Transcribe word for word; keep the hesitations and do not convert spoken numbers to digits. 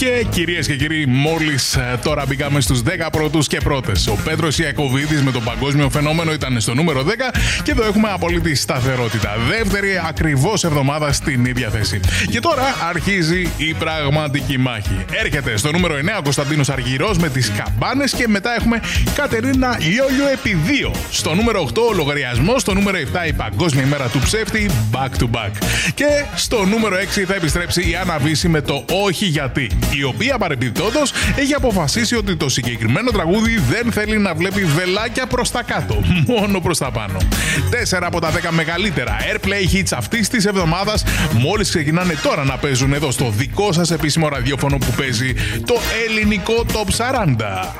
Και κυρίες και κύριοι, μόλις τώρα μπήκαμε στους δέκα πρώτους και πρώτες. Ο Πέτρος Ιακωβίδης με το παγκόσμιο φαινόμενο ήταν στο νούμερο δέκα και εδώ έχουμε απολύτη σταθερότητα. Δεύτερη ακριβώς εβδομάδα στην ίδια θέση. Και τώρα αρχίζει η πραγματική μάχη. Έρχεται στο νούμερο εννέα ο Κωνσταντίνος Αργυρός με τις καμπάνες και μετά έχουμε Κατερίνα Λιόλιο επί δύο. Στο νούμερο οκτώ ο λογαριασμός, στο νούμερο επτά η Παγκόσμια ημέρα του ψεύτη, back to back. Και στο νούμερο έξι θα επιστρέψει η Άννα Βύση με το Όχι Γιατί, η οποία παρεμπιπτόντως έχει αποφασίσει ότι το συγκεκριμένο τραγούδι δεν θέλει να βλέπει βελάκια προς τα κάτω, μόνο προς τα πάνω. Τέσσερα από τα δέκα μεγαλύτερα airplay hits αυτής της εβδομάδας μόλις ξεκινάνε τώρα να παίζουν εδώ στο δικό σας επίσημο ραδιόφωνο που παίζει το ελληνικό Top σαράντα.